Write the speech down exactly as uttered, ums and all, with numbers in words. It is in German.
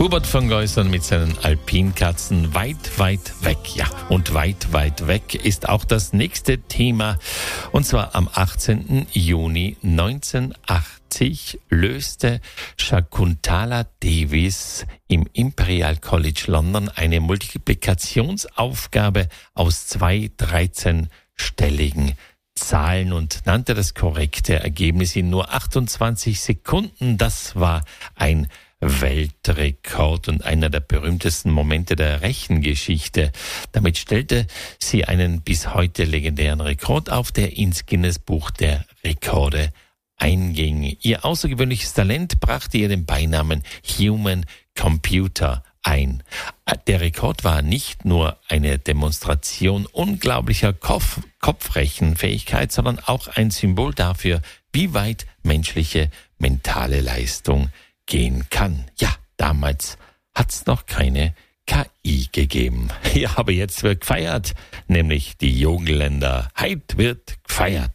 Hubert von Geusern mit seinen Alpinkatzen weit, weit weg. Ja, und weit, weit weg ist auch das nächste Thema. Und zwar am achtzehnten Juni neunzehnhundertachtzig löste Shakuntala Davis im Imperial College London eine Multiplikationsaufgabe aus zwei dreizehnstelligen Zahlen und nannte das korrekte Ergebnis in nur achtundzwanzig Sekunden. Das war ein Weltrekord und einer der berühmtesten Momente der Rechengeschichte. Damit stellte sie einen bis heute legendären Rekord auf, der ins Guinness-Buch der Rekorde einging. Ihr außergewöhnliches Talent brachte ihr den Beinamen Human Computer ein. Der Rekord war nicht nur eine Demonstration unglaublicher Kopf- Kopfrechenfähigkeit, sondern auch ein Symbol dafür, wie weit menschliche mentale Leistung gehen kann. Ja, damals hat's noch keine K I gegeben. Ja, aber jetzt wird gefeiert, nämlich die Jogelländer. Heute wird gefeiert.